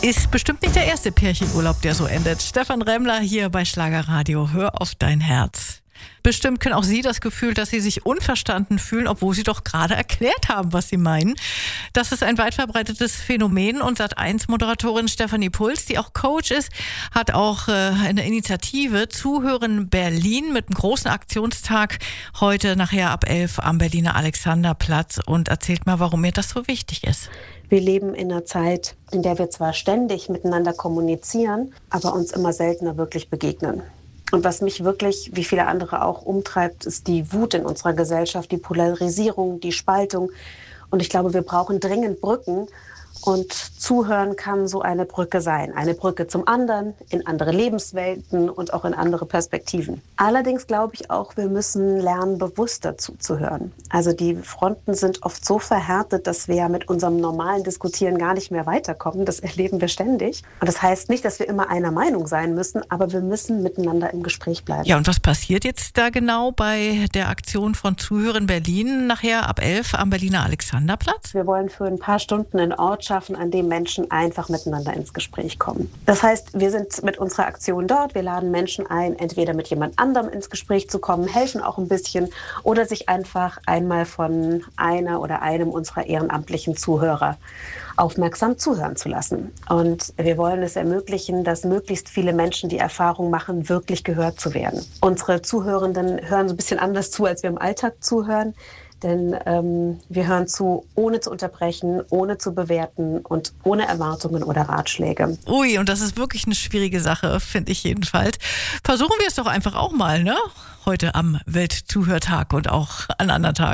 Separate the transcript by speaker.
Speaker 1: Ist bestimmt nicht der erste Pärchenurlaub, der so endet. Stefan Remmler hier bei Schlagerradio. Hör auf dein Herz. Bestimmt können auch Sie das Gefühl, dass Sie sich unverstanden fühlen, obwohl Sie doch gerade erklärt haben, was Sie meinen. Das ist ein weit verbreitetes Phänomen und Sat.1-Moderatorin Stefanie Puls, die auch Coach ist, hat auch eine Initiative Zuhören Berlin mit einem großen Aktionstag heute nachher ab 11 am Berliner Alexanderplatz und erzählt mal, warum mir das so wichtig ist.
Speaker 2: Wir leben in einer Zeit, in der wir zwar ständig miteinander kommunizieren, aber uns immer seltener wirklich begegnen. Und was mich wirklich, wie viele andere auch, umtreibt, ist die Wut in unserer Gesellschaft, die Polarisierung, die Spaltung. Und ich glaube, wir brauchen dringend Brücken. Und Zuhören kann so eine Brücke sein. Eine Brücke zum anderen, in andere Lebenswelten und auch in andere Perspektiven. Allerdings glaube ich auch, wir müssen lernen, bewusster zuzuhören. Also die Fronten sind oft so verhärtet, dass wir ja mit unserem normalen Diskutieren gar nicht mehr weiterkommen. Das erleben wir ständig. Und das heißt nicht, dass wir immer einer Meinung sein müssen, aber wir müssen miteinander im Gespräch bleiben.
Speaker 1: Ja, und was passiert jetzt da genau bei der Aktion von Zuhören Berlin nachher ab 11 am Berliner Alexanderplatz?
Speaker 2: Wir wollen für ein paar Stunden einen Ort schaffen, an dem Menschen einfach miteinander ins Gespräch kommen. Das heißt, wir sind mit unserer Aktion dort, wir laden Menschen ein, entweder mit jemand anderem ins Gespräch zu kommen, helfen auch ein bisschen oder sich einfach einmal von einer oder einem unserer ehrenamtlichen Zuhörer aufmerksam zuhören zu lassen. Und wir wollen es ermöglichen, dass möglichst viele Menschen die Erfahrung machen, wirklich gehört zu werden. Unsere Zuhörenden hören so ein bisschen anders zu, als wir im Alltag zuhören. Denn wir hören zu, ohne zu unterbrechen, ohne zu bewerten und ohne Erwartungen oder Ratschläge.
Speaker 1: Ui, und das ist wirklich eine schwierige Sache, finde ich jedenfalls. Versuchen wir es doch einfach auch mal, ne? Heute am Weltzuhörtag und auch an anderen Tagen.